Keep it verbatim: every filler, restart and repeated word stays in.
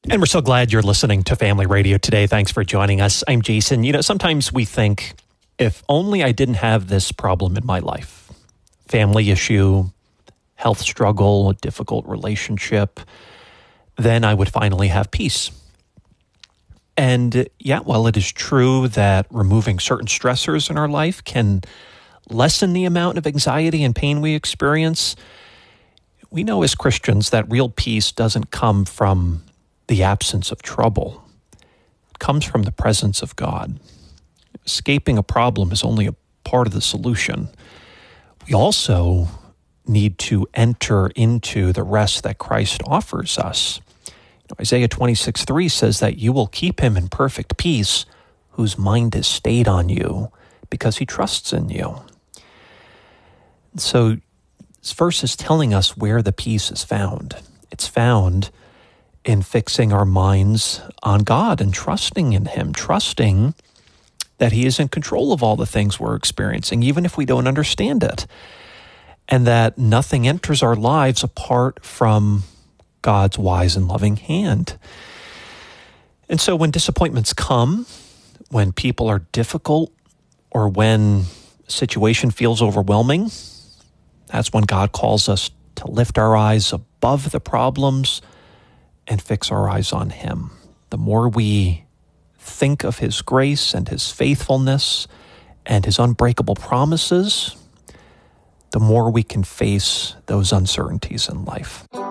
And we're so glad you're listening to Family Radio today. Thanks for joining us. I'm Jason. You know, sometimes we think, if only I didn't have this problem in my life, family issue, health struggle, a difficult relationship, then I would finally have peace. And yeah, while it is true that removing certain stressors in our life can lessen the amount of anxiety and pain we experience, we know as Christians that real peace doesn't come from the absence of trouble. It comes from the presence of God. Escaping a problem is only a part of the solution. We also need to enter into the rest that Christ offers us. Isaiah twenty-six three says that you will keep him in perfect peace whose mind is stayed on you because he trusts in you. So this verse is telling us where the peace is found. It's found in fixing our minds on God and trusting in him, trusting that he is in control of all the things we're experiencing, even if we don't understand it, and that nothing enters our lives apart from God's wise and loving hand. And so when disappointments come, when people are difficult, or when a situation feels overwhelming, that's when God calls us to lift our eyes above the problems and fix our eyes on him. The more we think of his grace and his faithfulness and his unbreakable promises, the more we can face those uncertainties in life.